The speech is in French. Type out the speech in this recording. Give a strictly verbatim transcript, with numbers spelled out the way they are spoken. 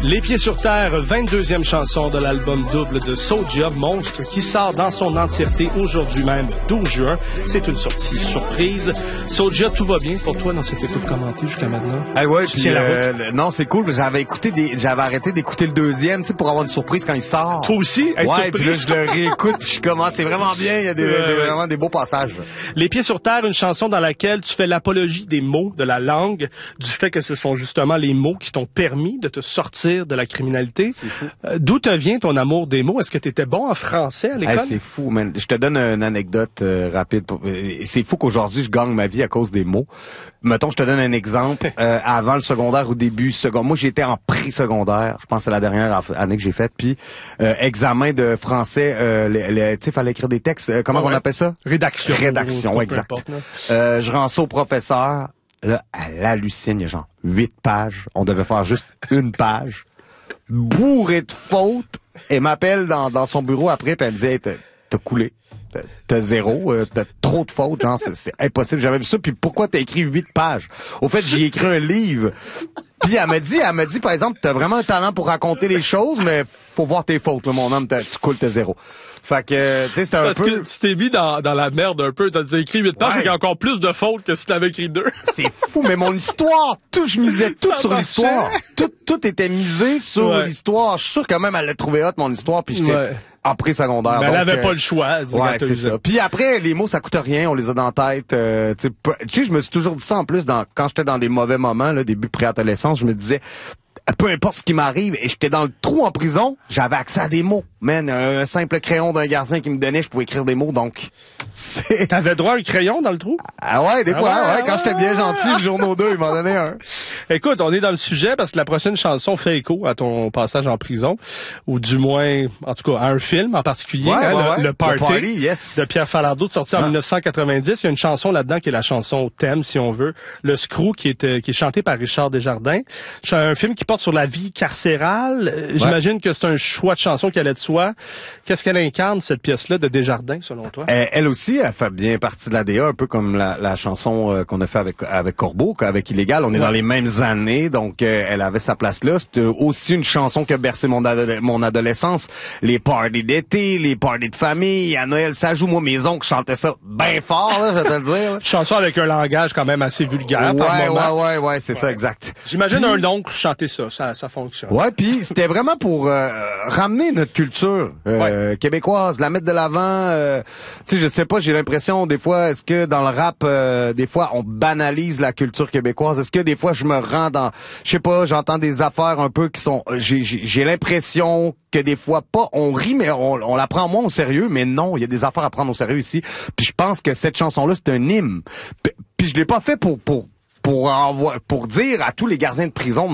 Les Pieds sur Terre, vingt-deuxième chanson de l'album double de Soulja, Monstre, qui sort dans son entièreté aujourd'hui même, douze juin. C'est une sortie surprise. Soulja, tout va bien pour toi dans cette écoute commentée jusqu'à maintenant? Ah ouais, tu puis, tiens la euh, route? non, c'est cool, j'avais écouté des, j'avais arrêté d'écouter le deuxième, tu sais, pour avoir une surprise quand il sort. Toi aussi? Être ouais, surpris? puis là, je le réécoute, puis je commence, c'est vraiment bien, il y a des, ouais, des, ouais. vraiment des beaux passages. Les Pieds sur Terre, une chanson dans laquelle tu fais l'apologie des mots, de la langue, du fait que ce sont justement les mots qui t'ont permis de te sortir de la criminalité. C'est fou. Euh, d'où te vient ton amour des mots? Est-ce que tu étais bon en français à l'école? Hey, c'est fou, man. Je te donne une anecdote euh, rapide. Pour... C'est fou qu'aujourd'hui, je gagne ma vie à cause des mots. Mettons, je te donne un exemple. Euh, avant le secondaire, au début secondaire, moi, j'étais en pré-secondaire. Je pense que c'est la dernière année que j'ai faite. Puis, euh, examen de français, euh, tu sais, fallait écrire des textes. Euh, comment Ah ouais. on appelle ça? Rédaction. Rédaction, Ou, exact. importe, euh, je rends ça au professeur. Là, elle hallucine. Il y a genre huit pages. On devait faire juste une page. Bourré de fautes. Elle m'appelle dans, dans son bureau après, puis elle me dit hey, t'as, t'as coulé. T'as, t'as zéro, euh, t'as trop de fautes, genre c'est, c'est impossible. J'avais vu ça, puis pourquoi t'as écrit huit pages? Au fait, j'ai écrit un livre. Puis elle m'a dit, elle m'a dit par exemple, t'as vraiment un talent pour raconter les choses, mais faut voir tes fautes, là, mon homme, tu coules, t'as zéro. Fait que, tu sais, c'était un Parce peu... que tu t'es mis dans, dans la merde un peu. T'as déjà écrit huit pages, Ouais. mais il y a encore plus de fautes que si t'avais écrit deux. C'est fou, mais mon histoire, tout, je misais tout Ça sur marchait. l'histoire. Tout, tout était misé sur Ouais. l'histoire. Je suis sûr quand même elle l'a trouvé hot, mon histoire, puis j'étais Ouais. en pré-secondaire. Mais elle donc, avait euh, pas le choix. du Ouais, gars, c'est ça. Puis après, les mots, ça coûte rien, on les a dans la tête. Euh, tu sais, peu- tu sais, je me suis toujours dit ça en plus, dans, quand j'étais dans des mauvais moments, là, début préadolescence, je me disais, peu importe ce qui m'arrive, et j'étais dans le trou en prison, j'avais accès à des mots. Man, un, un simple crayon d'un gardien qui me donnait, je pouvais écrire des mots, donc c'est... T'avais droit à un crayon dans le trou? Ah ouais, des Ah fois, ouais, ouais, quand ouais, j'étais bien ouais. gentil, le journaux deux, il m'en donnait un. Écoute, on est dans le sujet parce que la prochaine chanson fait écho à ton passage en prison, ou du moins, en tout cas, à un film en particulier, Ouais, hein, ouais, le, ouais. le Party, Le Party, yes. de Pierre Falardeau, sorti en Ah. dix-neuf cent quatre-vingt-dix. Il y a une chanson là-dedans qui est la chanson au thème, si on veut, le Screw, qui est, euh, qui est chanté par Richard Desjardins. C'est un film qui porte sur la vie carcérale. Euh, J'imagine que c'est un choix de chanson qui allait de soi. Qu'est-ce qu'elle incarne, cette pièce-là de Desjardins, selon toi? Elle, elle aussi, elle fait bien partie de l'A D A, un peu comme la, la chanson euh, qu'on a fait avec avec Corbeau, avec Illégal. On est Ouais. dans les mêmes années, donc euh, elle avait sa place là. C'était aussi une chanson qui a bercé mon, ado- mon adolescence. Les parties d'été, les parties de famille, à Noël, ça joue. Moi, mes oncles chantaient ça bien fort, là, je vais te le dire. là. Chanson avec un langage quand même assez vulgaire par Ouais, moment. ouais, ouais, ouais, c'est ça, exact. J'imagine Puis- un oncle chanter ça, ça, ça fonctionne. Ouais, puis c'était vraiment pour euh, ramener notre culture euh, québécoise, la mettre de l'avant. Euh, tu sais, je sais pas, j'ai l'impression des fois, est-ce que dans le rap, euh, des fois, on banalise la culture québécoise. Est-ce que des fois, je me rends dans, je sais pas, j'entends des affaires un peu qui sont, j'ai j'ai, j'ai l'impression que des fois pas, on rit, mais on, on la prend moins au sérieux. Mais non, il y a des affaires à prendre au sérieux ici. Puis je pense que cette chanson-là, c'est un hymne. Puis, puis je l'ai pas fait pour pour pour envoi- pour dire à tous les gardiens de prison